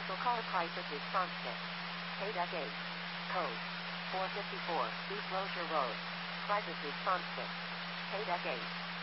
Commercial car prices response kit. Paydeck 8. Code 454, East Lozier Road. Prices response kit. Paydeck 8.